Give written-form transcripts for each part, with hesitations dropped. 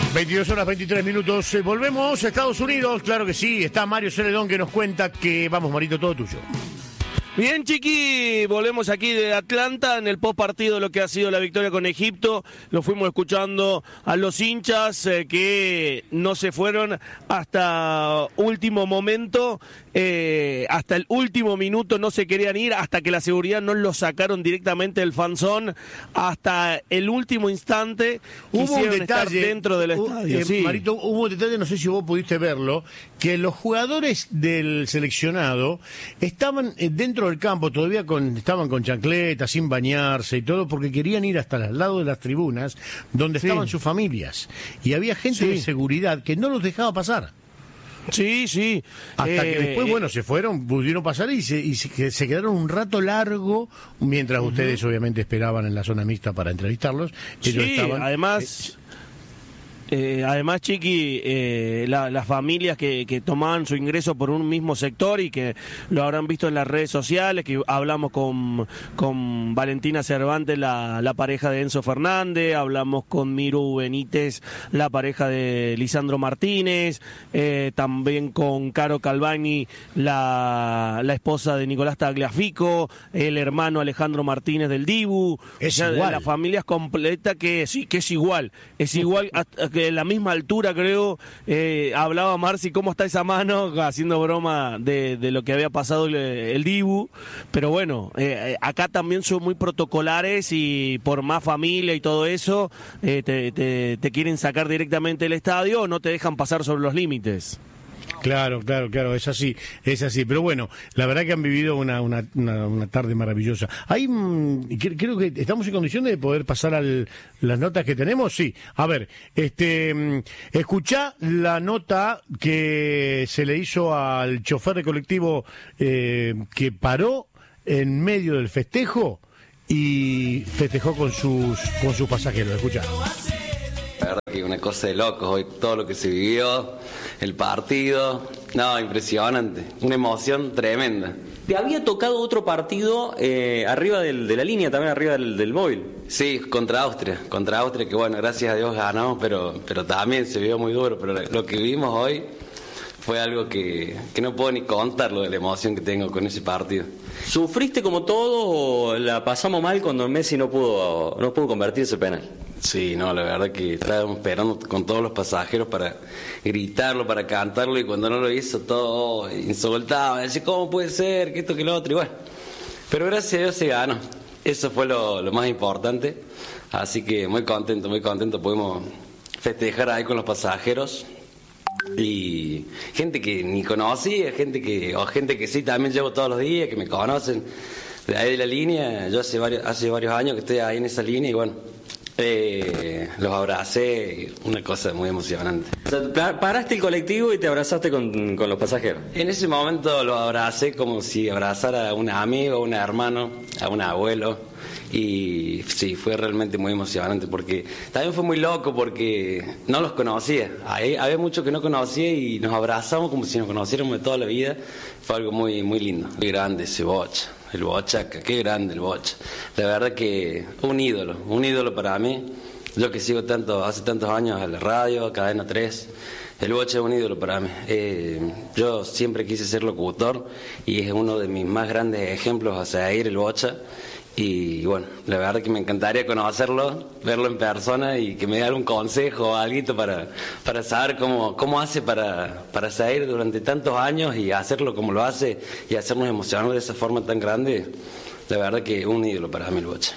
22:23. Volvemos a Estados Unidos, claro que sí. Está Mario Celedón que nos cuenta que... Vamos, Marito, todo tuyo. Bien, Chiqui, volvemos aquí de Atlanta en el post partido de lo que ha sido la victoria con Egipto. Lo fuimos escuchando a los hinchas que no se fueron hasta último momento, hasta el último minuto no se querían ir, hasta que la seguridad no los sacaron directamente del fanzón, hasta el último instante. Hubo un detalle estar dentro del estadio. Sí. Marito, hubo un detalle, no sé si vos pudiste verlo, que los jugadores del seleccionado estaban dentro del campo, todavía estaban con chancletas, sin bañarse y todo, porque querían ir hasta el lado de las tribunas, donde estaban sus familias. Y había gente de seguridad que no los dejaba pasar. Sí, sí. Hasta que después, bueno, se fueron, pudieron pasar y se quedaron un rato largo, mientras ustedes obviamente esperaban en la zona mixta para entrevistarlos. Ellos estaban, además, Chiqui, las familias que tomaban su ingreso por un mismo sector y que lo habrán visto en las redes sociales, que hablamos con Valentina Cervantes, la pareja de Enzo Fernández, hablamos con Miru Benítez, la pareja de Lisandro Martínez, también con Caro Calvani, la esposa de Nicolás Tagliafico, el hermano Alejandro Martínez del Dibu. Es igual. La familia es completa, que sí, que es igual que la misma altura, creo. Hablaba Marci cómo está esa mano, haciendo broma de lo que había pasado el Dibu, pero bueno, acá también son muy protocolares y por más familia y todo eso, te quieren sacar directamente del estadio o no te dejan pasar sobre los límites. Claro, es así. Pero bueno, la verdad que han vivido una tarde maravillosa. Ahí creo que estamos en condiciones de poder pasar las notas que tenemos. Sí, a ver, escuchá la nota que se le hizo al chofer de colectivo que paró en medio del festejo y festejó con sus pasajeros. Escuchá. La verdad que una cosa de locos hoy, todo lo que se vivió, el partido, no, impresionante, una emoción tremenda. ¿Te había tocado otro partido arriba de la línea, también arriba del móvil? Sí, contra Austria, que bueno, gracias a Dios ganamos, pero también se vio muy duro, pero lo que vimos hoy fue algo que no puedo ni contarlo de la emoción que tengo con ese partido. ¿Sufriste como todo o la pasamos mal cuando Messi no pudo convertir ese penal? Sí, no, la verdad que estábamos esperando con todos los pasajeros para gritarlo, para cantarlo, y cuando no lo hizo todo insultaba, decía, ¿cómo puede ser? Que esto, que lo otro, y bueno. Pero gracias a Dios se ganó, eso fue lo más importante, así que muy contento, pudimos festejar ahí con los pasajeros, y gente que ni conocía, gente que sí también llevo todos los días, que me conocen de ahí de la línea. Yo hace varios años que estoy ahí en esa línea y bueno, los abracé, una cosa muy emocionante. O sea, paraste el colectivo y te abrazaste con los pasajeros. En ese momento los abracé como si abrazara a un amigo, a un hermano, a un abuelo. Y sí, fue realmente muy emocionante porque también fue muy loco porque no los conocía. Había muchos que no conocía y nos abrazamos como si nos conociéramos de toda la vida. Fue algo muy, muy lindo. Muy grande ese Bocha, el Bochaca, qué grande el Bocha. La verdad que un ídolo para mí. Yo que sigo hace tantos años a la radio, a Cadena 3. El Bocha es un ídolo para mí. Yo siempre quise ser locutor y es uno de mis más grandes ejemplos a seguir, el Bocha. Y bueno, la verdad que me encantaría conocerlo, verlo en persona y que me dé algún consejo o algo para saber cómo hace para seguir durante tantos años y hacerlo como lo hace y hacernos emocionar de esa forma tan grande. La verdad que un ídolo para mí el Bocha.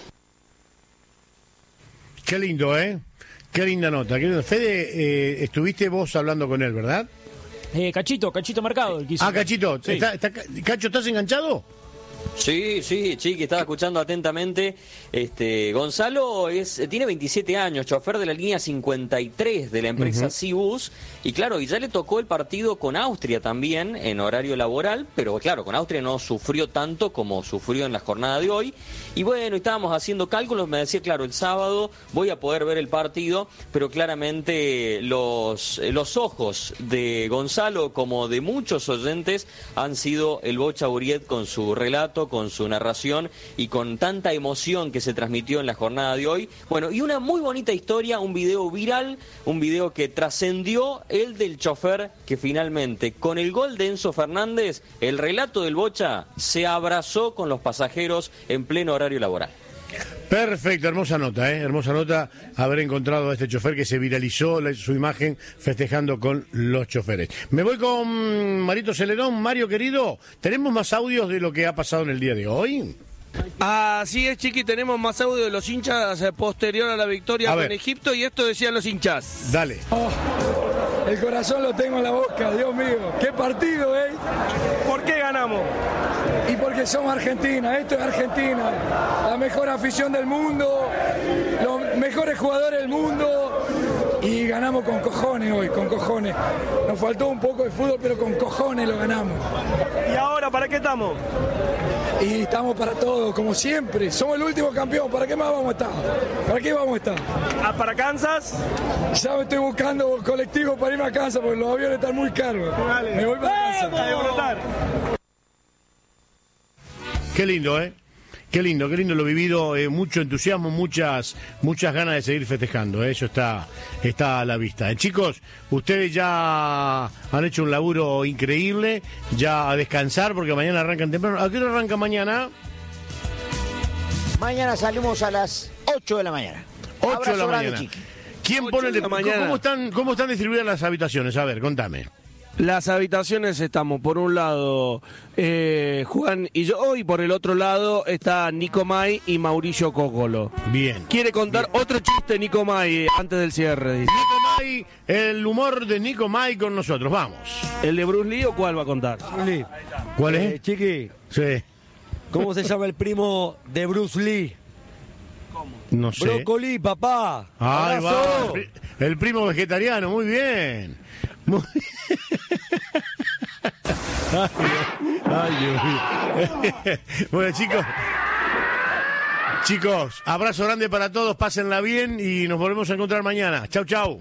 Qué lindo, ¿eh? Qué linda nota. Fede, estuviste vos hablando con él, ¿verdad? Cachito Mercado. Cachito. Sí. Cacho, ¿estás enganchado? Sí, Chiqui, estaba escuchando atentamente. Gonzalo tiene 27 años, chofer de la línea 53 de la empresa Cibus, y claro, y ya le tocó el partido con Austria también en horario laboral, pero claro, con Austria no sufrió tanto como sufrió en la jornada de hoy. Y bueno, estábamos haciendo cálculos, me decía, claro, el sábado voy a poder ver el partido, pero claramente los ojos de Gonzalo, como de muchos oyentes, han sido el Bocha Uriet con su relato, relato, con su narración y con tanta emoción que se transmitió en la jornada de hoy. Bueno, y una muy bonita historia, un video viral, un video que trascendió el del chofer, que finalmente, con el gol de Enzo Fernández, el relato del Bocha se abrazó con los pasajeros en pleno horario laboral. Perfecto, hermosa nota haber encontrado a este chofer que se viralizó su imagen festejando con los choferes. Me voy con Marito Celedón. Mario, querido, ¿tenemos más audios de lo que ha pasado en el día de hoy? Así es, Chiqui, tenemos más audio de los hinchas posterior a la victoria con Egipto, y esto decían los hinchas. Dale. El corazón lo tengo en la boca, Dios mío. ¡Qué partido, eh! ¿Por qué ganamos? Y porque somos Argentina, esto es Argentina. La mejor afición del mundo, los mejores jugadores del mundo. Y ganamos con cojones hoy, con cojones. Nos faltó un poco de fútbol, pero con cojones lo ganamos. ¿Y ahora para qué estamos? Y estamos para todo, como siempre. Somos el último campeón, ¿para qué más vamos a estar? ¿Para qué vamos a estar? ¿Para Kansas? Ya me estoy buscando colectivo para irme a Kansas, porque los aviones están muy caros. Dale. Me voy para Kansas. Qué lindo, ¿eh? Qué lindo lo vivido, mucho entusiasmo, muchas ganas de seguir festejando, eso está a la vista. Chicos, ustedes ya han hecho un laburo increíble, ya a descansar porque mañana arrancan temprano. ¿A qué hora arranca mañana? Mañana salimos a las 8 de la mañana. 8 de la mañana. ¿Quién pone el ¿Cómo están distribuidas las habitaciones? A ver, contame. Las habitaciones estamos, por un lado, Juan y yo, y por el otro lado está Nico May y Mauricio Cocolo. Bien. ¿Quiere contar otro chiste, Nico May, antes del cierre? Dice. Nico May, el humor de Nico May con nosotros, vamos. ¿El de Bruce Lee o cuál va a contar? Bruce Lee. ¿Cuál es? Chiqui. Sí. ¿Cómo se llama el primo de Bruce Lee? No sé. Brócoli, papá. Ahí va. ¡Abrazo! El primo vegetariano, muy bien. Ay, Dios mío. Bueno, chicos, abrazo grande para todos, pásenla bien y nos volvemos a encontrar mañana. Chau, chau.